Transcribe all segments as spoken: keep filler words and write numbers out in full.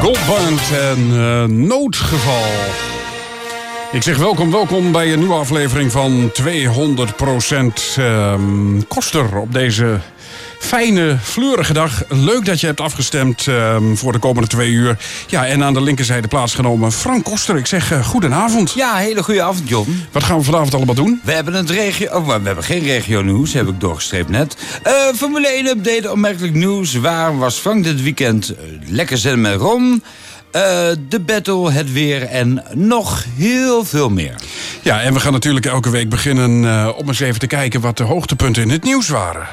Goldband en uh, Noodgeval. Ik zeg welkom, welkom bij een nieuwe aflevering van tweehonderd procent uh, Koster op deze fijne, fleurige dag. Leuk dat je hebt afgestemd uh, voor de komende twee uur. Ja, en aan de linkerzijde plaatsgenomen Frank Koster. Ik zeg uh, goedenavond. Ja, hele goede avond, John. Wat gaan we vanavond allemaal doen? We hebben het regio... Oh, we hebben geen regio-nieuws, heb ik doorgestreept net. Uh, Formule één update, opmerkelijk nieuws. Waar was Frank dit weekend? Uh, lekker zitten met Ron. Uh, de battle, het weer en nog heel veel meer. Ja, en we gaan natuurlijk elke week beginnen uh, om eens even te kijken wat de hoogtepunten in het nieuws waren.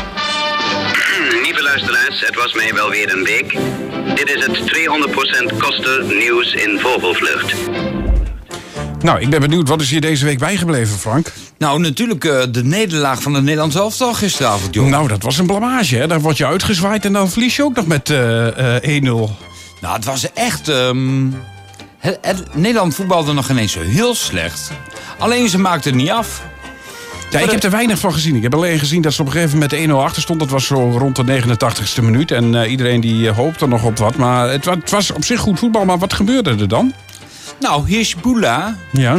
Lieve luisteraars, het was mij wel weer een week. Dit is het tweehonderd procent Koster nieuws in vogelvlucht. Nou, ik ben benieuwd, wat is hier deze week bijgebleven, Frank? Nou, natuurlijk uh, de nederlaag van het Nederlands elftal gisteravond, John. Nou, dat was een blamage, hè? Daar word je uitgezwaaid en dan verlies je ook nog met uh, uh, één nul. Nou, het was echt... Um, het, het, Nederland voetbalde nog ineens zo heel slecht. Alleen ze maakten het niet af. Ja, ik heb er weinig van gezien. Ik heb alleen gezien dat ze op een gegeven moment één nul achter stond. Dat was zo rond de negenentachtigste minuut. En uh, iedereen die uh, hoopte nog op wat. Maar het, het was op zich goed voetbal. Maar wat gebeurde er dan? Nou, Hirschbula, ja.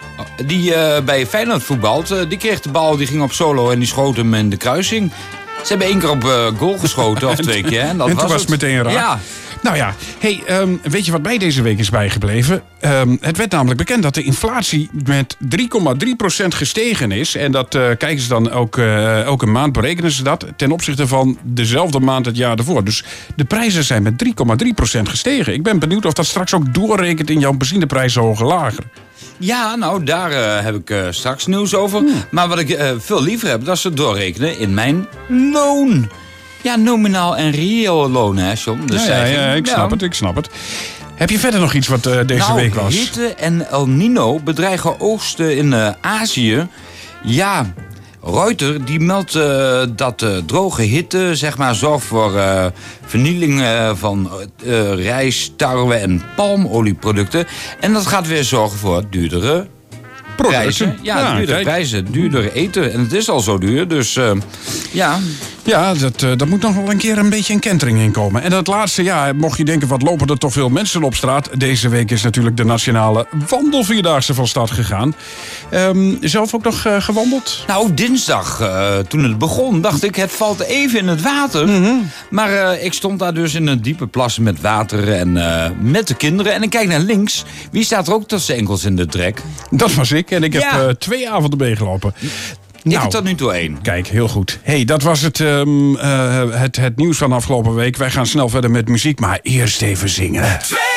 die uh, bij Feyenoord voetbalt, uh, die kreeg de bal, die ging op solo en die schoot hem in de kruising. Ze hebben één keer op uh, goal geschoten, of twee keer. En, dat en toen was was het meteen raak. Ja. Nou ja, hey, um, weet je wat mij deze week is bijgebleven? Um, het werd namelijk bekend dat de inflatie met drie komma drie procent gestegen is. En dat uh, kijken ze dan elke, uh, elke maand, berekenen ze dat ten opzichte van dezelfde maand het jaar ervoor. Dus de prijzen zijn met drie komma drie procent gestegen. Ik ben benieuwd of dat straks ook doorrekent in jouw benzineprijs hoger lager. Ja, nou, daar uh, heb ik uh, straks nieuws over. Hmm. Maar wat ik uh, veel liever heb, dat ze doorrekenen in mijn loon. Ja, nominaal en reëel loon, hè, John? Dus ja, ja, ja, ik snap ja. het, ik snap het. Heb je verder nog iets wat uh, deze nou, week was? Hitte en El Nino bedreigen oogsten in uh, Azië. Ja, Reuters die meldt uh, dat uh, droge hitte zeg maar, zorgt voor uh, vernieling uh, van uh, rijst, tarwe en palmolieproducten. En dat gaat weer zorgen voor duurdere prijzen. Ja, ja duurdere kijk. prijzen, duurder eten. En het is al zo duur, dus uh, ja... Ja, dat, uh, dat moet nog wel een keer een beetje een kentering in komen. En dat laatste, ja, mocht je denken, wat lopen er toch veel mensen op straat? Deze week is natuurlijk de nationale wandelvierdaagse van start gegaan. Um, zelf ook nog uh, gewandeld? Nou, dinsdag, uh, toen het begon, dacht ik, het valt even in het water. Mm-hmm. Maar uh, ik stond daar dus in een diepe plas met water en uh, met de kinderen. En ik kijk naar links. Wie staat er ook tot zijn enkels in de trek? Dat was ik. En ik ja. heb uh, twee avonden meegelopen. Ik nou, heb tot nu toe één. Kijk, heel goed. Hey, dat was het, um, uh, het, het nieuws van de afgelopen week. Wij gaan snel verder met muziek, maar eerst even zingen.